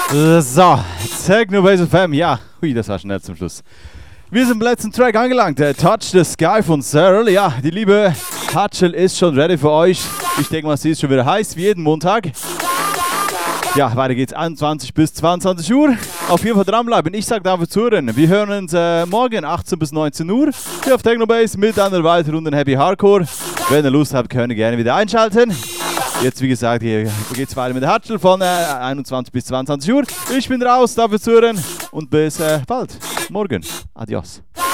So, Technobase FM, ja, hui, das war schnell zum Schluss. Wir sind im letzten Track angelangt, der Touch the Sky von Searle. Ja, die liebe Hatschel ist schon ready für euch. Ich denke mal, sie ist schon wieder heiß, wie jeden Montag. Ja, weiter geht's 21 bis 22 Uhr. Auf jeden Fall dranbleiben. Ich sag dafür zuhören. Wir hören uns morgen 18 bis 19 Uhr hier auf Technobase mit einer weiteren Runde Happy Hardcore. Wenn ihr Lust habt, könnt ihr gerne wieder einschalten. Jetzt, wie gesagt, hier geht's weiter mit der Hatschel von 21 bis 22 Uhr. Ich bin raus, dafür zuhören und bis bald. Morgen. Adios.